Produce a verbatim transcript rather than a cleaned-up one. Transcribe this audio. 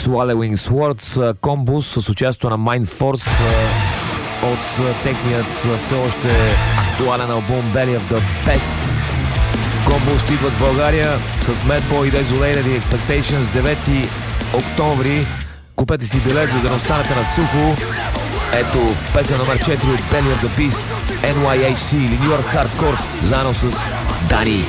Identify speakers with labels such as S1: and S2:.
S1: Swallowing Swords, Комбус с участието на Mind Force от техният все още актуален албум Belly of the Best. Комбус идват в България с Madball и Desolated и Expectations девети октомври. Купете си билет, за да не останете на сухо. Ето песен номер четири от Belly of the Beast, Ен Уай Ейч Си или New York Hardcore, заедно с Дани.